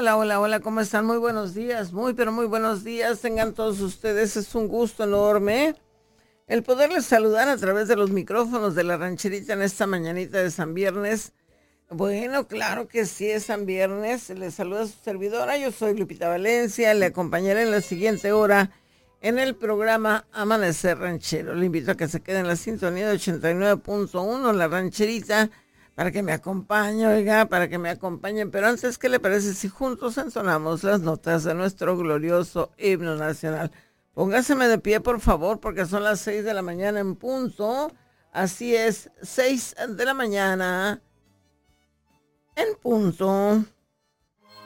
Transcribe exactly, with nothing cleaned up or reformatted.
Hola, hola, hola, ¿cómo están? Muy buenos días, muy, pero muy buenos días. Tengan todos ustedes, es un gusto enorme el poderles saludar a través de los micrófonos de la rancherita en esta mañanita de San Viernes. Bueno, claro que sí, es San Viernes. Les saluda su servidora, yo soy Lupita Valencia, le acompañaré en la siguiente hora en el programa Amanecer Ranchero. Le invito a que se quede en la sintonía de ochenta y nueve punto uno, la rancherita, para que me acompañe, oiga, para que me acompañen. Pero antes, ¿qué le parece si juntos entonamos las notas de nuestro glorioso himno nacional? Póngaseme de pie, por favor, porque son las seis de la mañana en punto. Así es, seis de la mañana en punto.